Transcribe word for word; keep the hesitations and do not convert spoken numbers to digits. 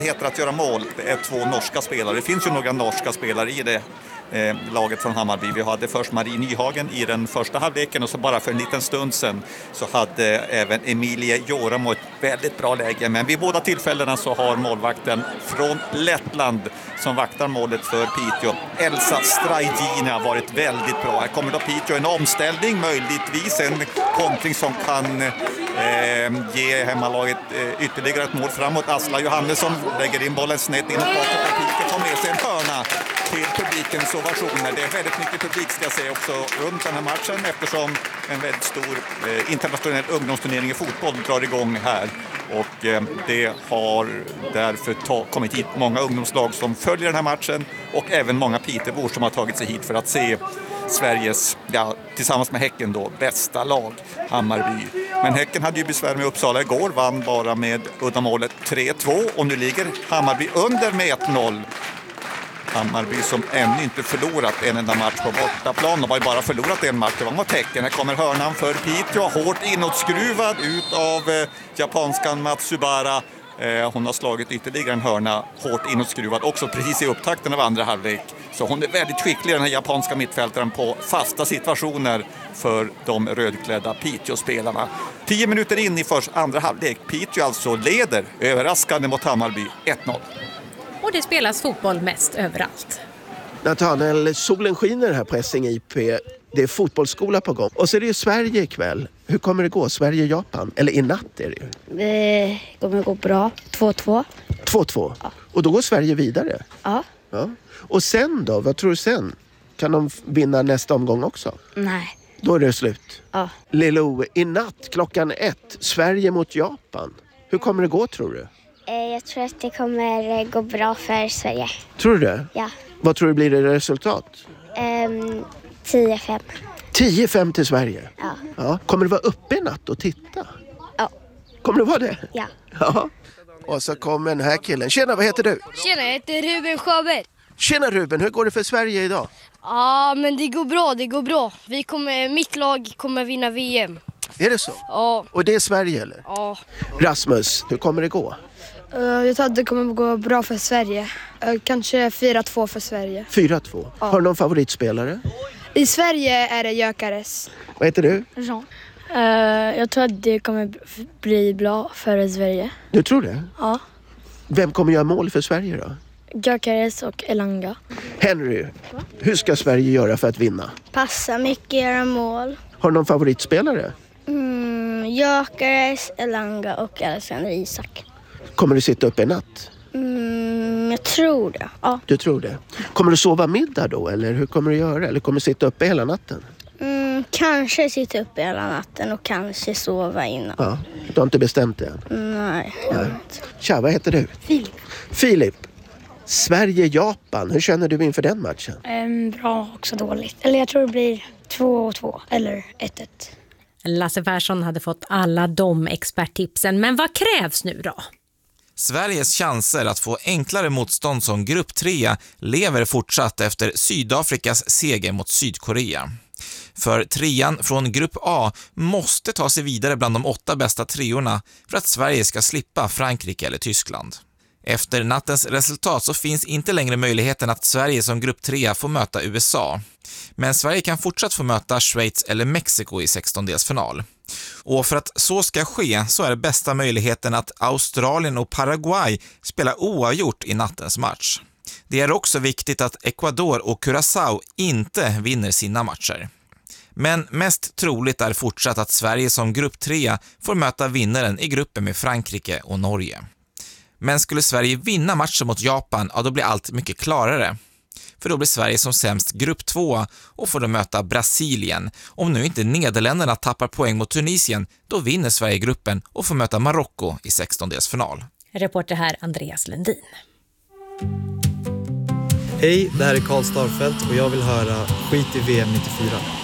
Heter att göra mål. Det är två norska spelare. Det finns ju några norska spelare i det eh, laget från Hammarby. Vi hade först Marie Nyhagen i den första halvleken och så bara för en liten stund sedan så hade även Emilie Joramo ett väldigt bra läge. Men vid båda tillfällena så har målvakten från Lettland som vaktar målet för Piteå, Elsa Strajdina, varit väldigt bra. Här kommer då Piteå en omställning, möjligtvis en kontring som kan eh, ge hemmalaget eh, ytterligare ett mål framåt. Asla Johannesson lägger in bollen snett in och bakåt och Piteå tar med sig en hörna till publikens ovationer. Det är väldigt mycket publik ska jag säga också runt den här matchen eftersom en väldigt stor eh, internationell ungdomsturnering i fotboll drar igång här. Och eh, det har därför ta, kommit hit många ungdomslag som följer den här matchen och även många Pitebor som har tagit sig hit för att se Sveriges, ja, tillsammans med Häcken då, bästa lag, Hammarby. Men Häcken hade ju besvär med Uppsala igår, vann bara med uddamålet tre två och nu ligger Hammarby under med ett noll. Hammarby som ännu inte förlorat en enda match på bortaplan. De har ju bara förlorat en match, det var mot Häcken. Här kommer hörnan för Piteå, hårt inåtskruvad ut av eh, japanskan Matsubara. Eh, hon har slagit ytterligare en hörna, hårt inåtskruvad, också precis i upptakten av andra halvlek. Så hon är väldigt skicklig, den här japanska mittfältaren, på fasta situationer för de rödklädda Piteå-spelarna. Tio minuter in i först andra halvlek. Piteå alltså leder överraskande mot Hammarby ett noll. Och det spelas fotboll mest överallt. Nathanael, solen skiner här på Essing I P. Det är fotbollsskola på gång. Och så är det ju Sverige ikväll. Hur kommer det gå? Sverige-Japan? Eller i natt är det ju. Det kommer gå bra. två två. två två? Ja. Och då går Sverige vidare? Ja. Ja. Och sen då? Vad tror du sen? Kan de vinna nästa omgång också? Nej. Då är det slut? Ja. Lilo, i natt klockan ett. Sverige mot Japan. Hur kommer det gå tror du? Jag tror att det kommer gå bra för Sverige. Tror du det? Ja. Vad tror du blir det resultat? Um, tio fem. tio fem till Sverige? Ja. Ja. Kommer du vara uppe i natt och titta? Ja. Kommer du vara det? Ja. Ja. Och så kommer den här killen. Tjena, vad heter du? Tjena, jag heter Ruben Sjöberg. Tjena Ruben, hur går det för Sverige idag? Ja, men det går bra, det går bra. Vi kommer, mitt lag kommer vinna V M. Är det så? Ja. Och det är Sverige eller? Ja. Rasmus, hur kommer det gå? Uh, jag tror att det kommer gå bra för Sverige. Uh, kanske fyra två för Sverige. fyra två. Ja. Har du någon favoritspelare? I Sverige är det Gökares. Vad heter du? Jean. Uh, jag tror att det kommer bli bra för Sverige. Du tror det? Ja. Vem kommer göra mål för Sverige då? Gökares och Elanga. Henry, Va? hur ska Sverige göra för att vinna? Passa mycket, göra mål. Har du någon favoritspelare? Mm, Gökares, Elanga och Alexander Isak. Kommer du sitta uppe i natt? Mm, jag tror det, ja. Du tror det? Kommer du sova middag då eller hur kommer du göra? Eller kommer du sitta uppe hela natten? Mm, kanske sitta uppe hela natten och kanske sova innan. Ja, du har inte bestämt det än? Nej. Nej. Tja, vad heter du? Filip. Filip. Sverige-Japan, hur känner du inför den matchen? Um, bra, också dåligt. Eller jag tror det blir två två eller ett ett. Lasse Persson hade fått alla de experttipsen. Men vad krävs nu då? Sveriges chanser att få enklare motstånd som grupp tre lever fortsatt efter Sydafrikas seger mot Sydkorea. För trean från grupp A måste ta sig vidare bland de åtta bästa treorna för att Sverige ska slippa Frankrike eller Tyskland. Efter nattens resultat så finns inte längre möjligheten att Sverige som grupp tre får möta U S A. Men Sverige kan fortsatt få möta Schweiz eller Mexiko i sextondelsfinal. Och för att så ska ske så är det bästa möjligheten att Australien och Paraguay spelar oavgjort i nattens match. Det är också viktigt att Ecuador och Curaçao inte vinner sina matcher. Men mest troligt är fortsatt att Sverige som grupp tre får möta vinnaren i gruppen med Frankrike och Norge. Men skulle Sverige vinna matchen mot Japan, ja då blir allt mycket klarare. För då blir Sverige som sämst grupp två och får då möta Brasilien. Om nu inte Nederländerna tappar poäng mot Tunisien, då vinner Sverige gruppen och får möta Marocko i sextondelsfinal. Reporter här Andreas Lundin. Hej, det här är Karl Starfelt och jag vill höra Skit i V M nittiofyra.